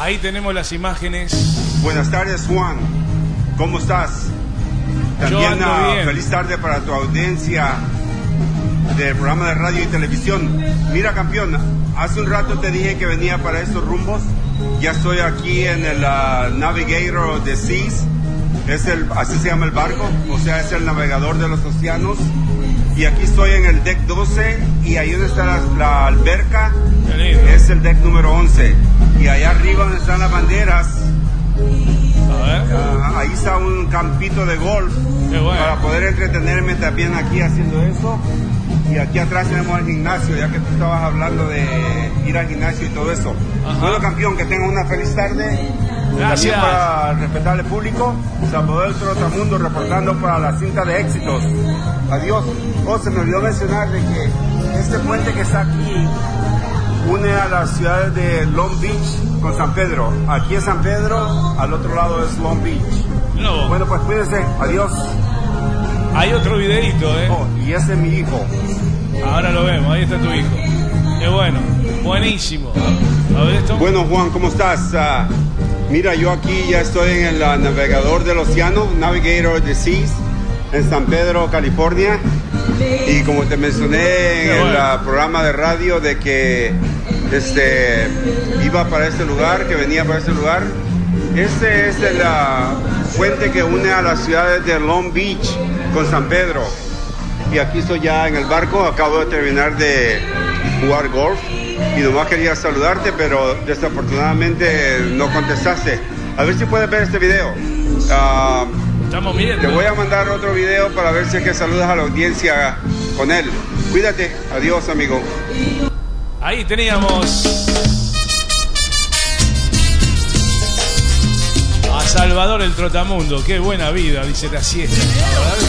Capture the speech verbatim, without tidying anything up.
Ahí tenemos las imágenes. Buenas tardes, Juan. ¿Cómo estás? También uh, feliz tarde para tu audiencia del programa de radio y televisión. Mira, campeón, hace un rato te dije que venía para estos rumbos. Ya estoy aquí en el uh, Navigator of the Seas. Es el, así se llama el barco, o sea, es el navegador de los océanos. Y aquí estoy en el deck doce y ahí donde está la, la alberca es el deck número once. Y allá arriba donde están las banderas, a ver. Uh, ahí está un campito de golf. Qué bueno. Para poder entretenerme también aquí haciendo eso. Y aquí atrás tenemos el gimnasio, ya que tú estabas hablando de ir al gimnasio y todo eso. Ajá. Bueno, campeón, que tenga una feliz tarde. Gracias. También para el respetable público, Salvador del Trotamundo reportando para la cinta de éxitos. Adiós. Oh, se me olvidó mencionar de que este puente que está aquí une a las ciudades de Long Beach con San Pedro. Aquí es San Pedro, al otro lado es Long Beach. No. Bueno, pues cuídense. Adiós. Hay otro videito, ¿eh? Oh, y ese es mi hijo. Ahora lo vemos, ahí está tu hijo. Qué bueno, buenísimo. A ver esto. Bueno, Juan, ¿cómo estás? Uh, mira, yo aquí ya estoy en el uh, navegador del océano, Navigator of the Seas, en San Pedro, California. Y como te mencioné en el uh, programa de radio de que este, iba para este lugar, que venía para este lugar, este es el uh, puente que une a las ciudades de Long Beach con San Pedro. Y aquí estoy ya en el barco, acabo de terminar de jugar golf y nomás quería saludarte, pero desafortunadamente no contestaste. A ver si puedes ver este video. Uh, Estamos viendo. Te voy a mandar otro video para ver si es que saludas a la audiencia con él. Cuídate. Adiós, amigo. Ahí teníamos a Salvador el Trotamundo. Qué buena vida, dice la siesta.